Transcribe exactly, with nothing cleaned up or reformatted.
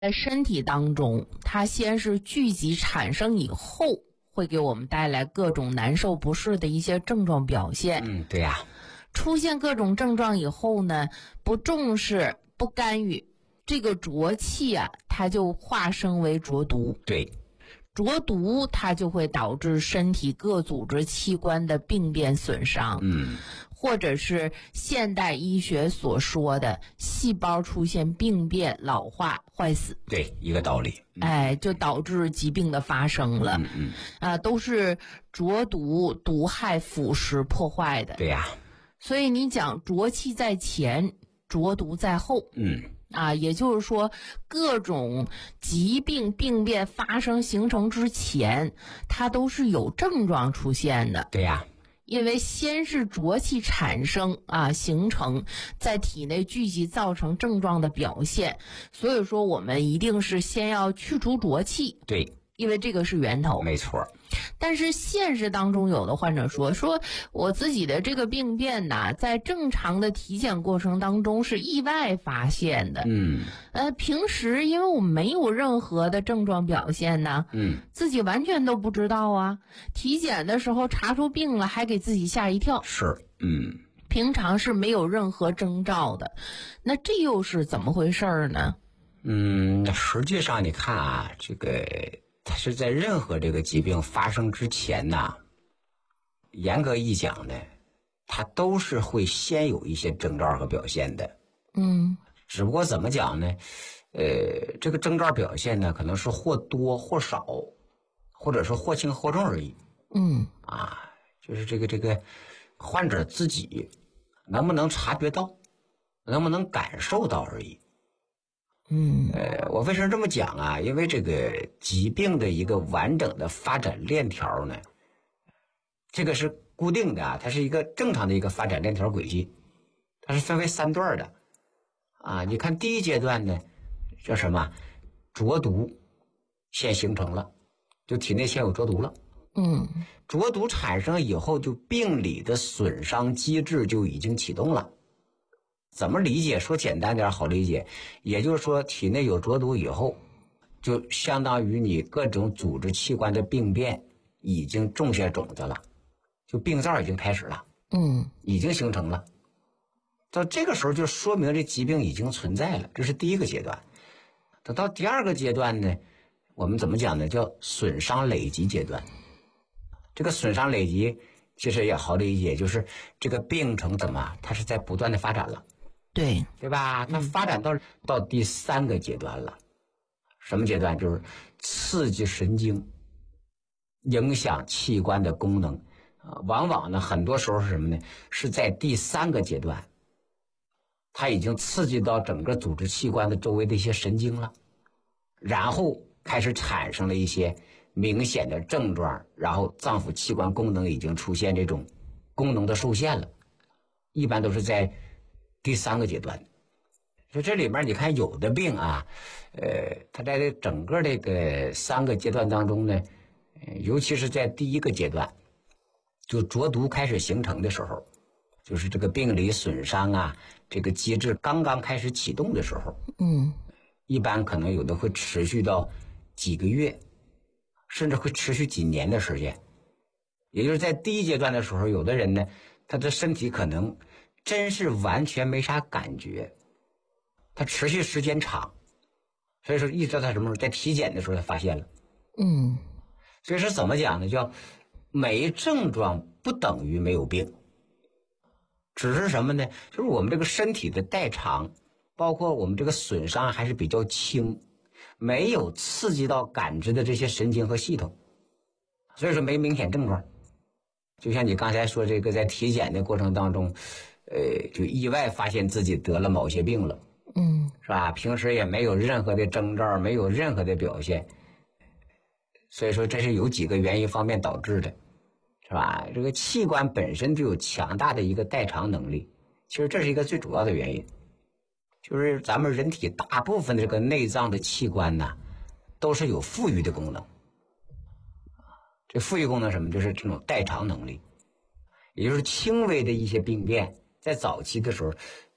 在身体当中，它先是聚集产生以后，会给我们带来各种难受不适的一些症状表现。 嗯，对呀、啊。 出现各种症状以后呢，不重视、不干预，这个浊气啊，它就化生为浊毒。 对。 浊毒它就会导致身体各组织器官的病变损伤， 嗯， 或者是现代医学所说的细胞出现病变、老化、坏死。 对，一个道理。 嗯、哎，就导致疾病的发生了。 嗯嗯， 啊，都是浊毒毒害腐蚀破坏的。 对呀、啊。 所以你讲浊气在前，浊毒在后。 嗯。 啊，也就是说，各种疾病病变发生形成之前，它都是有症状出现的。 对呀， 因为先是浊气产生啊，形成在体内聚集，造成症状的表现。所以说，我们一定是先要去除浊气。 对， 因为这个是源头。 没错。 但是现实当中，有的患者说说我自己的这个病变呐，在正常的体检过程当中是意外发现的。 嗯， 呃，平时因为我没有任何的症状表现呢， 嗯， 自己完全都不知道啊。体检的时候查出病了，还给自己吓一跳。 是，嗯， 平常是没有任何征兆的，那这又是怎么回事呢？ 嗯，实际上你看啊，这个。它是在任何这个疾病发生之前呢，严格一讲呢，它都是会先有一些征兆和表现的。 嗯， 只不过怎么讲呢？呃，这个征兆表现呢，可能是或多或少，或者是或轻或重而已。 嗯， 啊，就是这个这个患者自己能不能察觉到，能不能感受到而已。 嗯， 呃，我为什么这么讲啊？因为这个疾病的一个完整的发展链条呢，这个是固定的啊，它是一个正常的一个发展链条轨迹，它是分为三段的啊。你看第一阶段呢，叫什么？浊毒先形成了，就体内先有浊毒了。 嗯， 浊毒产生以后，就病理的损伤机制就已经启动了。怎么理解？说简单点好理解，也就是说体内有浊毒以后，就相当于你各种组织器官的病变已经种下种子了，就病灶已经开始了， 嗯， 已经形成了。到这个时候就说明这疾病已经存在了，这是第一个阶段。等到第二个阶段呢，我们怎么讲呢？叫损伤累积阶段。这个损伤累积其实也好理解，就是这个病程怎么它是在不断的发展了。 对， 对吧？它发展到、嗯、到第三个阶段了，什么阶段？就是刺激神经，影响器官的功能啊。往往呢，很多时候是什么呢？是在第三个阶段，它已经刺激到整个组织器官的周围的一些神经了，然后开始产生了一些明显的症状，然后脏腑器官功能已经出现这种功能的受限了，一般都是在第三个阶段。所以这里面你看有的病啊，呃，它在这整个这个三个阶段当中呢，呃、尤其是在第一个阶段，就浊毒开始形成的时候，就是这个病理损伤啊，这个机制刚刚开始启动的时候， 嗯， 一般可能有的会持续到几个月，甚至会持续几年的时间。也就是在第一阶段的时候，有的人呢，他的身体可能真是完全没啥感觉，它持续时间长，所以说一直到他什么时候在体检的时候才发现了。 嗯， 所以说怎么讲呢？叫没症状不等于没有病，只是什么呢？就是我们这个身体的代偿，包括我们这个损伤还是比较轻，没有刺激到感知的这些神经和系统，所以说没明显症状。就像你刚才说这个，在体检的过程当中，呃，就意外发现自己得了某些病了， 嗯， 是吧？平时也没有任何的征兆，没有任何的表现，所以说这是有几个原因方面导致的，是吧？这个器官本身就有强大的一个代偿能力，其实这是一个最主要的原因，就是咱们人体大部分的这个内脏的器官呢，都是有富裕的功能。这富裕功能什么？就是这种代偿能力，也就是轻微的一些病变，在早期的时候，